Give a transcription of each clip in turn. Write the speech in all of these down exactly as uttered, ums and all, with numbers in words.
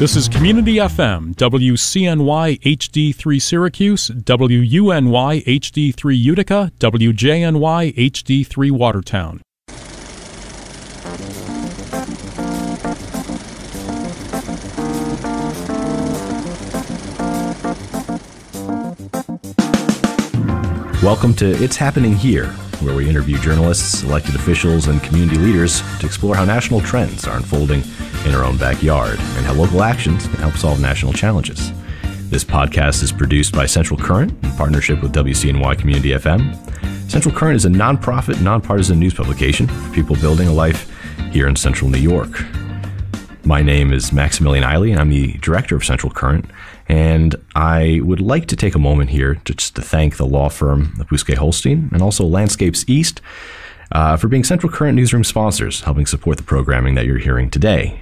This is Community F M, W C N Y H D three Syracuse, W U N Y H D three Utica, W J N Y H D three Watertown. Welcome to It's Happening Here, where we interview journalists, elected officials, and community leaders to explore how national trends are unfolding in our own backyard and how local actions can help solve national challenges. This podcast is produced by Central Current in partnership with W C N Y Community F M. Central Current is a nonprofit, nonpartisan news publication for people building a life here in central New York. My name is Maximilian Eiley, and I'm the director of Central Current. And I would like to take a moment here to just to thank the law firm of Bousquet Holstein and also Landscapes East uh, for being Central Current newsroom sponsors, helping support the programming that you're hearing today.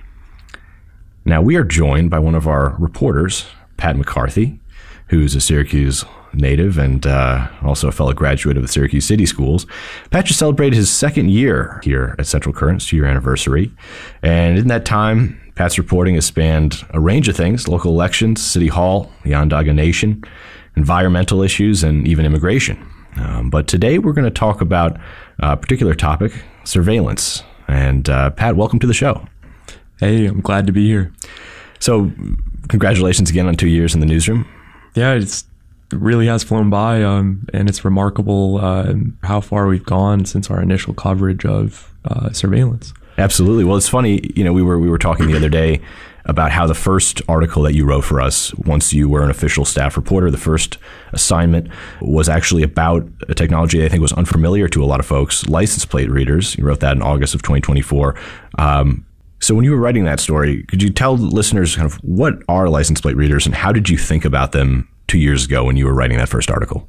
Now, we are joined by one of our reporters, Pat McCarthy, who's a Syracuse native and uh, also a fellow graduate of the Syracuse City Schools. Pat just celebrated his second year here at Central Current's two-year anniversary. And in that time, Pat's reporting has spanned a range of things: local elections, City Hall, the Onondaga Nation, environmental issues, and even immigration. Um, but today we're going to talk about a particular topic, surveillance. And uh, Pat, welcome to the show. Hey, I'm glad to be here. So congratulations again on two years in the newsroom. Yeah, it's, it really has flown by, um, and it's remarkable uh, how far we've gone since our initial coverage of uh, surveillance. Absolutely. Well, it's funny, you know, we were we were talking the other day about how the first article that you wrote for us, once you were an official staff reporter, the first assignment was actually about a technology that I think was unfamiliar to a lot of folks, license plate readers. You wrote that in August of twenty twenty-four. Um, so when you were writing that story, could you tell listeners kind of what are license plate readers and how did you think about them two years ago when you were writing that first article?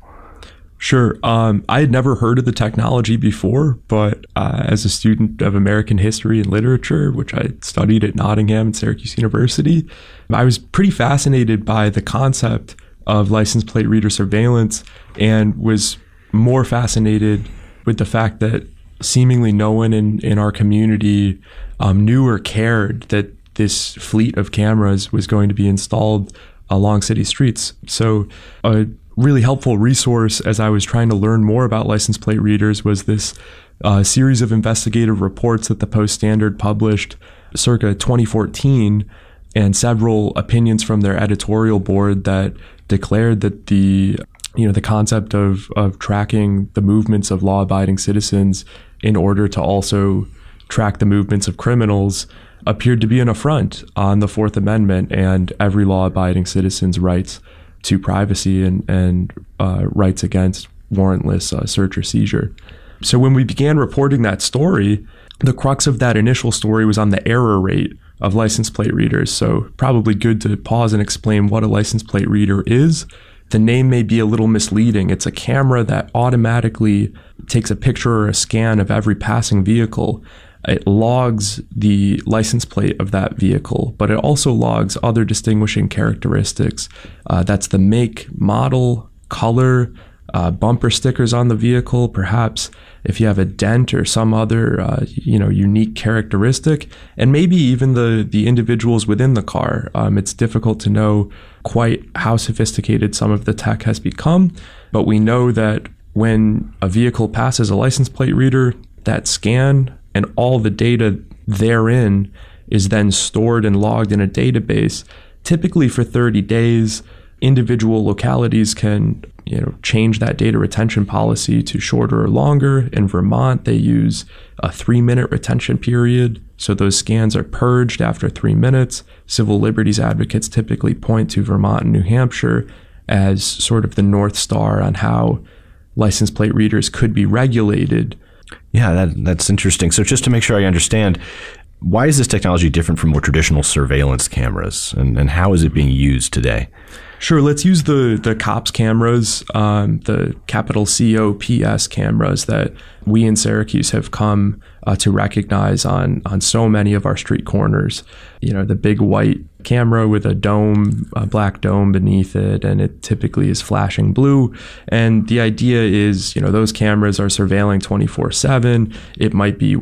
Sure. Um, I had never heard of the technology before, but uh, as a student of American history and literature, which I studied at Nottingham and Syracuse University, I was pretty fascinated by the concept of license plate reader surveillance and was more fascinated with the fact that seemingly no one in, in our community um, knew or cared that this fleet of cameras was going to be installed along city streets. So a really helpful resource as I was trying to learn more about license plate readers was this uh, series of investigative reports that the Post Standard published circa twenty fourteen, and several opinions from their editorial board that declared that the you know the concept of of tracking the movements of law-abiding citizens in order to also track the movements of criminals appeared to be an affront on the Fourth Amendment and every law-abiding citizen's rights to privacy and, and uh, rights against warrantless uh, search or seizure. So when we began reporting that story, the crux of that initial story was on the error rate of license plate readers. So probably good to pause and explain what a license plate reader is. The name may be a little misleading. It's a camera that automatically takes a picture or a scan of every passing vehicle. It logs the license plate of that vehicle, but it also logs other distinguishing characteristics. Uh, that's the make, model, color, uh, bumper stickers on the vehicle, perhaps if you have a dent or some other uh, you know, unique characteristic, and maybe even the, the individuals within the car. Um, it's difficult to know quite how sophisticated some of the tech has become, but we know that when a vehicle passes a license plate reader, that scan and all the data therein is then stored and logged in a database, typically for thirty days. Individual localities can you know, change that data retention policy to shorter or longer. In Vermont, they use a three-minute retention period, so those scans are purged after three minutes. Civil liberties advocates typically point to Vermont and New Hampshire as sort of the North Star on how license plate readers could be regulated. Yeah, that, that's interesting. So just to make sure I understand, why is this technology different from more traditional surveillance cameras, and, and how is it being used today? Sure. Let's use the the COPS cameras, um, the capital C O P S cameras that we in Syracuse have come uh, to recognize on on so many of our street corners. You know, the big white camera with a dome, a black dome beneath it, and it typically is flashing blue. And the idea is, you know, those cameras are surveilling twenty-four seven. It might be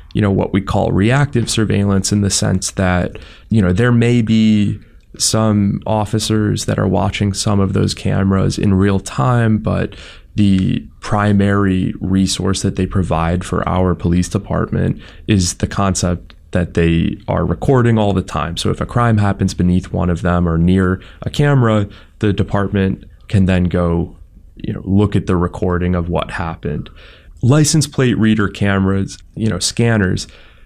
you know, what we call reactive surveillance, in the sense that, you know, there may be some officers that are watching some of those cameras in real time, but the primary resource that they provide for our police department is the concept that they are recording all the time. So if a crime happens beneath one of them or near a camera, the department can then go, you know, look at the recording of what happened. License plate reader cameras, you know, scanners,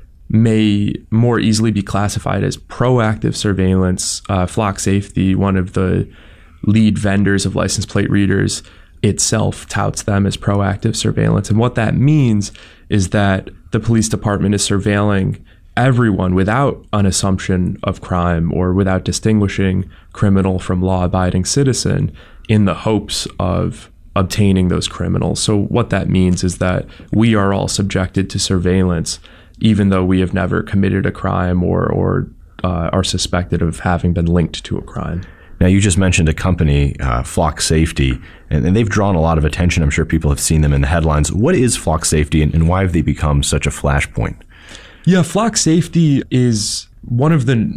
may more easily be classified as proactive surveillance. Uh, Flock Safety, one of the lead vendors of license plate readers, itself touts them as proactive surveillance. And what that means is that the police department is surveilling everyone without an assumption of crime or without distinguishing criminal from law-abiding citizen in the hopes of obtaining those criminals. So what that means is that we are all subjected to surveillance, even though we have never committed a crime or, or uh, are suspected of having been linked to a crime. Now, you just mentioned a company, uh, Flock Safety, and, and they've drawn a lot of attention. I'm sure people have seen them in the headlines. What is Flock Safety, and, and why have they become such a flashpoint? Yeah, Flock Safety is one of the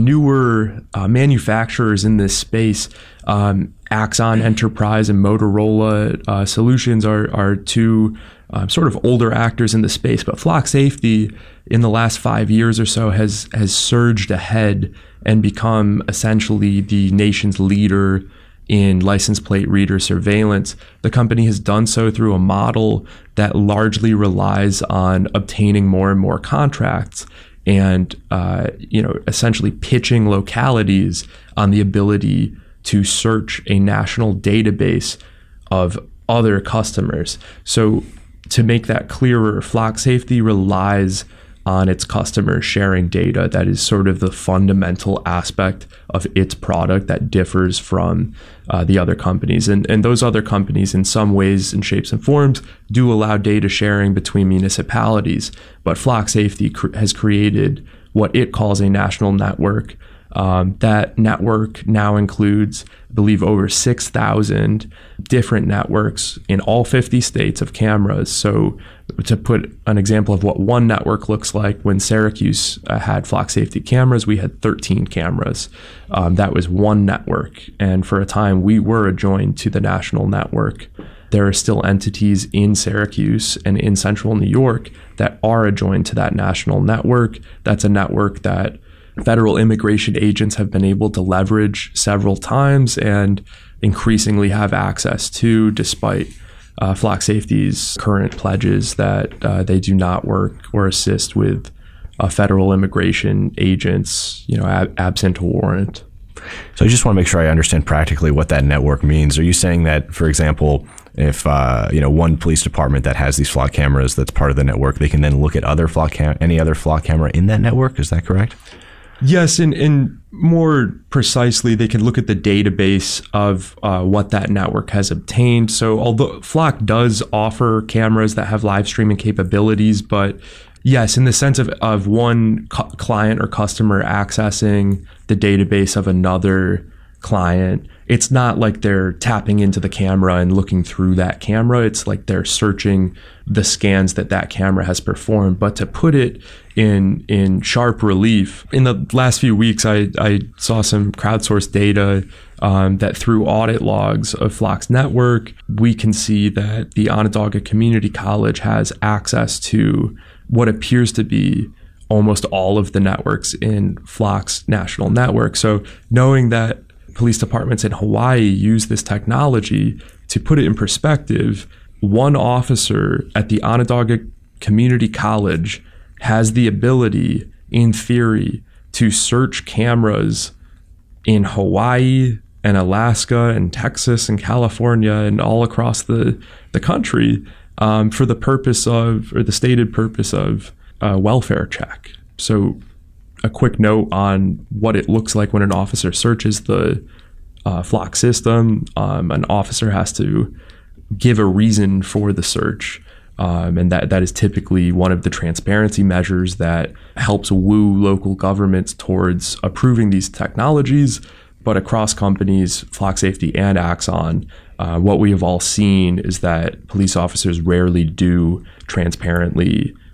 newer uh, manufacturers in this space. Um, Axon Enterprise and Motorola uh, Solutions are, are two uh, sort of older actors in the space, but Flock Safety in the last five years or so has has surged ahead and become essentially the nation's leader in license plate reader surveillance. The company has done so through a model that largely relies on obtaining more and more contracts and uh, you know, essentially pitching localities on the ability to search a national database of other customers. So to make that clearer, Flock Safety relies on its customers sharing data. That is sort of the fundamental aspect of its product that differs from uh, the other companies. And, and those other companies, in some ways and shapes and forms, do allow data sharing between municipalities. But Flock Safety cr- has created what it calls a national network. Um, that network now includes, I believe, over six thousand different networks in all fifty states of cameras. So to put an example of what one network looks like, when Syracuse uh, had Flock Safety cameras, we had thirteen cameras. Um, that was one network. And for a time, we were adjoined to the national network. There are still entities in Syracuse and in central New York that are adjoined to that national network. That's a network that federal immigration agents have been able to leverage several times and increasingly have access to, despite uh, Flock Safety's current pledges that uh, they do not work or assist with uh, federal immigration agents, you know, ab- absent a warrant. So I just want to make sure I understand practically what that network means. Are you saying that, for example, if uh, you know, one police department that has these Flock cameras that's part of the network, they can then look at other Flock cam- any other Flock camera in that network? Is that correct? Yes, and, and more precisely, they can look at the database of uh, what that network has obtained. So although Flock does offer cameras that have live streaming capabilities, but yes, in the sense of, of one cu- client or customer accessing the database of another client, it's not like they're tapping into the camera and looking through that camera. It's like they're searching the scans that that camera has performed. But to put it in in sharp relief, in the last few weeks, I, I saw some crowdsourced data um, that through audit logs of Flock's network, we can see that the Onondaga Community College has access to what appears to be almost all of the networks in Flock's national network. So knowing that police departments in Hawaii use this technology, to put it in perspective, one officer at the Onondaga Community College has the ability, in theory, to search cameras in Hawaii and Alaska and Texas and California and all across the, the country um, for the purpose of, or the stated purpose of, a welfare check. So a quick note on what it looks like when an officer searches the uh, Flock system. Um, an officer has to give a reason for the search. Um, and that, that is typically one of the transparency measures that helps woo local governments towards approving these technologies. But across companies, Flock Safety and Axon, uh, what we have all seen is that police officers rarely do transparently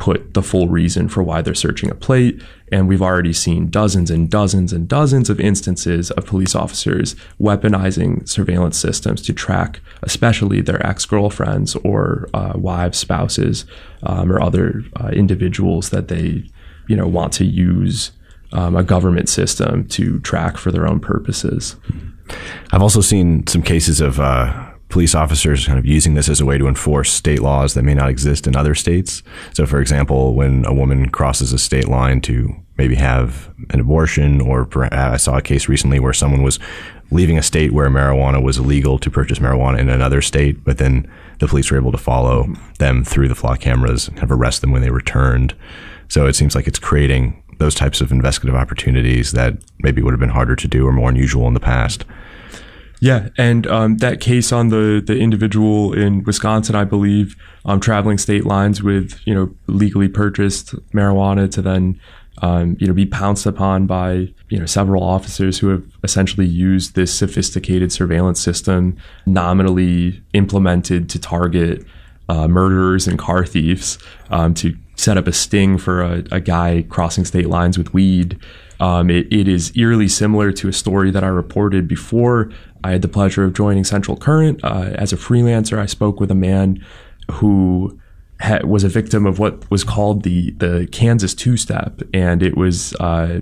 put the full reason for why they're searching a plate. And we've already seen dozens and dozens and dozens of instances of police officers weaponizing surveillance systems to track especially their ex-girlfriends or uh, wives, spouses, um, or other uh, individuals that they, you know, want to use um, a government system to track for their own purposes. I've also seen some cases of uh, police officers kind of using this as a way to enforce state laws that may not exist in other states. So, for example, when a woman crosses a state line to maybe have an abortion, or I saw a case recently where someone was leaving a state where marijuana was illegal to purchase marijuana in another state, but then the police were able to follow them through the flock cameras and kind of arrest them when they returned. So it seems like it's creating those types of investigative opportunities that maybe would have been harder to do or more unusual in the past. Yeah, and um, that case on the the individual in Wisconsin, I believe, um, traveling state lines with, you know, legally purchased marijuana to then, um, you know, be pounced upon by, you know, several officers who have essentially used this sophisticated surveillance system nominally implemented to target uh, murderers and car thieves, um, to set up a sting for a, a guy crossing state lines with weed. Um, it, it is eerily similar to a story that I reported before I had the pleasure of joining Central Current. Uh, as a freelancer, I spoke with a man who ha- was a victim of what was called the the Kansas two-step, and it was uh,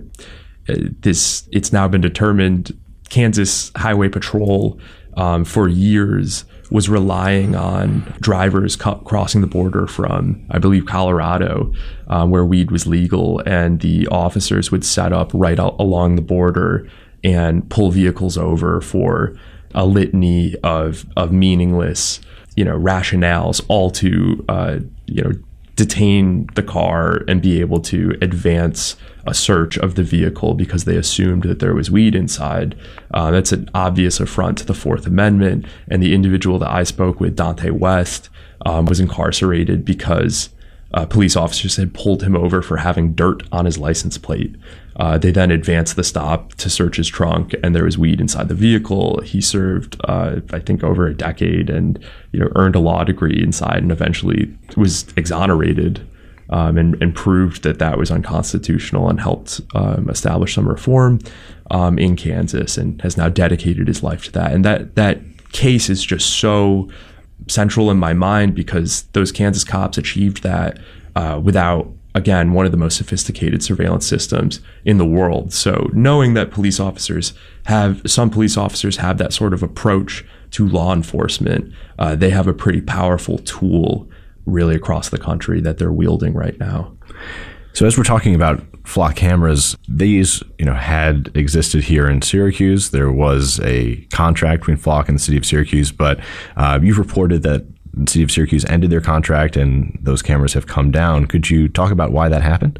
this. It's now been determined Kansas Highway Patrol um, for years was relying on drivers co- crossing the border from, I believe, Colorado, um, where weed was legal, and the officers would set up right out along the border and pull vehicles over for a litany of of meaningless, you know, rationales, all to uh, you know, detain the car and be able to advance a search of the vehicle because they assumed that there was weed inside. Uh, that's an obvious affront to the Fourth Amendment. And the individual that I spoke with, Dante West, um, was incarcerated because uh, police officers had pulled him over for having dirt on his license plate. Uh, they then advanced the stop to search his trunk, and there was weed inside the vehicle. He served, uh, I think, over a decade, and, you know, earned a law degree inside, and eventually was exonerated, um, and, and proved that that was unconstitutional, and helped um, establish some reform um, in Kansas, and has now dedicated his life to that. And that that case is just so central in my mind because those Kansas cops achieved that uh, without, again, one of the most sophisticated surveillance systems in the world. So knowing that police officers have, some police officers have that sort of approach to law enforcement, uh, they have a pretty powerful tool really across the country that they're wielding right now. So as we're talking about flock cameras, these, you know, had existed here in Syracuse. There was a contract between Flock and the city of Syracuse, but uh, you've reported that the city of Syracuse ended their contract and those cameras have come down. Could you talk about why that happened?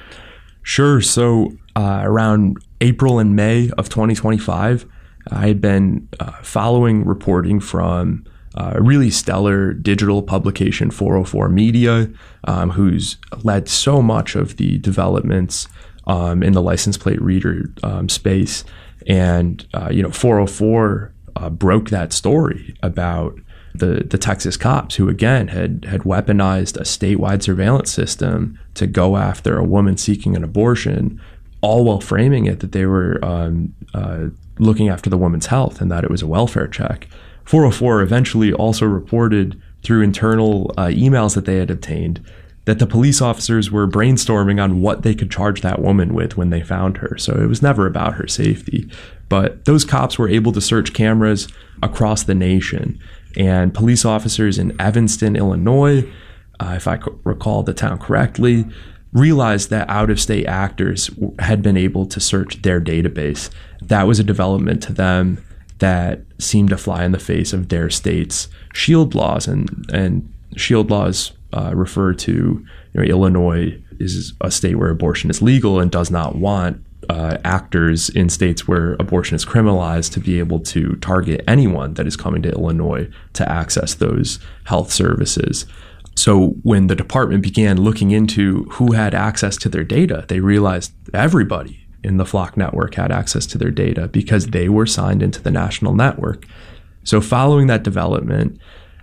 Sure. So uh, around April and May of twenty twenty-five, I had been uh, following reporting from uh, a really stellar digital publication, four oh four Media, um, who's led so much of the developments um, in the license plate reader um, space. And, uh, you know, four oh four uh, broke that story about the the Texas cops who, again, had had weaponized a statewide surveillance system to go after a woman seeking an abortion, all while framing it that they were um, uh, looking after the woman's health and that it was a welfare check. four oh four eventually also reported through internal uh, emails that they had obtained that the police officers were brainstorming on what they could charge that woman with when they found her. So it was never about her safety. But those cops were able to search cameras across the nation. And police officers in Evanston, Illinois, uh, if I c- recall the town correctly, realized that out-of-state actors had been able to search their database. That was a development to them that seemed to fly in the face of their state's shield laws. And, and shield laws uh, refer to, you know, Illinois is a state where abortion is legal and does not want Uh, actors in states where abortion is criminalized to be able to target anyone that is coming to Illinois to access those health services. So when the department began looking into who had access to their data, they realized everybody in the Flock network had access to their data because they were signed into the national network. So following that development,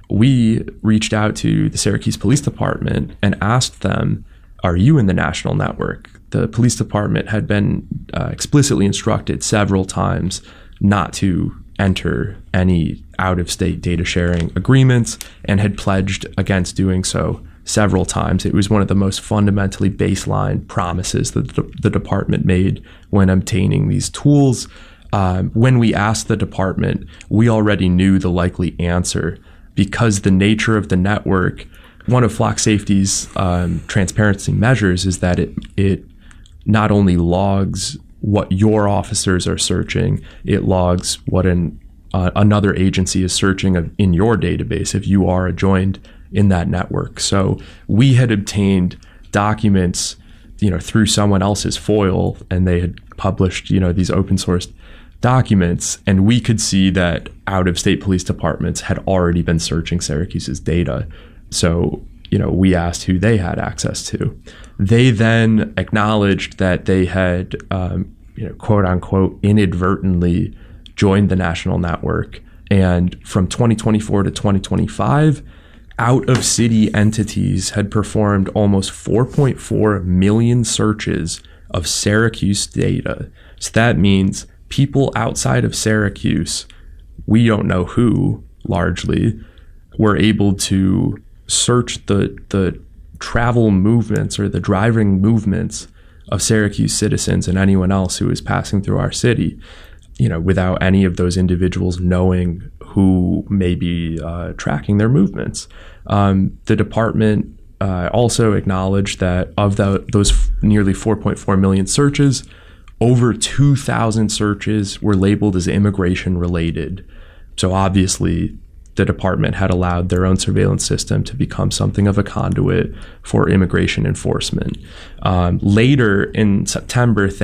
we reached out to the Syracuse Police Department and asked them, are you in the national network? The police department had been uh, explicitly instructed several times not to enter any out-of-state data sharing agreements and had pledged against doing so several times. It was one of the most fundamentally baseline promises that the, the department made when obtaining these tools. Um, when we asked the department, we already knew the likely answer because the nature of the network, one of Flock Safety's um, transparency measures is that it it not only logs what your officers are searching, it logs what an uh, another agency is searching of, in your database if you are joined in that network. So we had obtained documents, you know, through someone else's FOIL, and they had published, you know, these open source documents, and we could see that out-of-state police departments had already been searching Syracuse's data. So, you know, we asked who they had access to. They then acknowledged that they had, um, you know, quote unquote, inadvertently joined the national network. And from twenty twenty-four to twenty twenty-five, out-of-city entities had performed almost four point four million searches of Syracuse data. So that means people outside of Syracuse, we don't know who, largely, were able to search the the travel movements or the driving movements of Syracuse citizens and anyone else who is passing through our city, you know, without any of those individuals knowing who may be uh, tracking their movements. Um, the department uh, also acknowledged that of the, those f- nearly four point four million searches, over two thousand searches were labeled as immigration related. So obviously, the department had allowed their own surveillance system to become something of a conduit for immigration enforcement. Um, later in September,